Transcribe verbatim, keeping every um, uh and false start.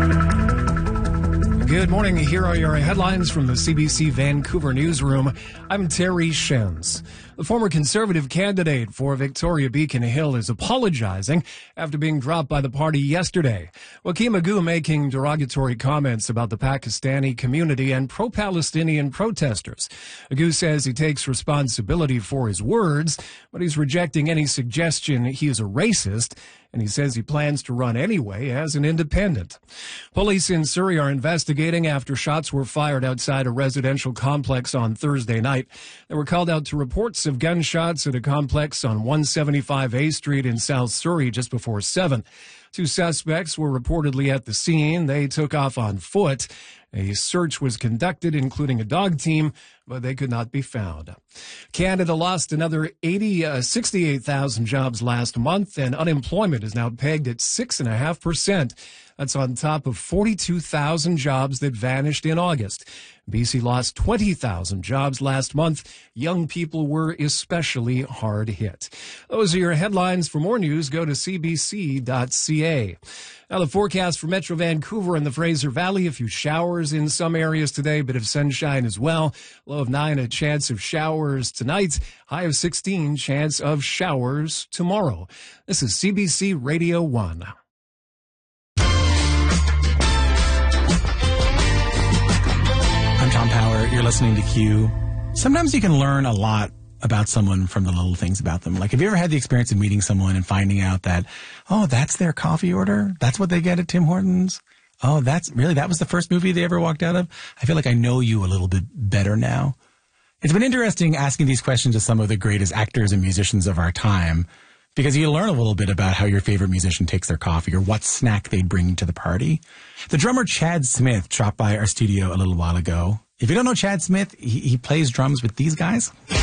Good morning. Here are your headlines from the C B C Vancouver newsroom. I'm Terry Shenz. The former Conservative candidate for Victoria Beacon Hill is apologizing after being dropped by the party yesterday. Wakim Agu making derogatory comments about the Pakistani community and pro-Palestinian protesters. Agu says he takes responsibility for his words, but he's rejecting any suggestion he is a racist, and he says he plans to run anyway as an independent. Police in Surrey are investigating after shots were fired outside a residential complex on Thursday night. They were called out to reports of gunshots at a complex on one seventy-five A Street in South Surrey just before seven. Two suspects were reportedly at the scene. They took off on foot. A search was conducted, including a dog team, but they could not be found. Canada lost another eighty, uh, sixty-eight thousand jobs last month, and unemployment is now pegged at six point five percent. That's on top of forty-two thousand jobs that vanished in August. B C lost twenty thousand jobs last month. Young people were especially hard hit. Those are your headlines. For more news, go to c b c dot c a. Now, the forecast for Metro Vancouver and the Fraser Valley: a few showers in some areas today, bit of sunshine as well. Low of nine, a chance of showers tonight. High of sixteen, chance of showers tomorrow. This is C B C Radio one. I'm Tom Power. You're listening to Q. Sometimes you can learn a lot about someone from the little things about them. Like, have you ever had the experience of meeting someone and finding out that, oh, that's their coffee order? That's what they get at Tim Hortons? Oh, that's really, that was the first movie they ever walked out of? I feel like I know you a little bit better now. It's been interesting asking these questions to some of the greatest actors and musicians of our time, because you learn a little bit about how your favorite musician takes their coffee or what snack they bring to the party. The drummer Chad Smith dropped by our studio a little while ago. If you don't know Chad Smith, he, he plays drums with these guys.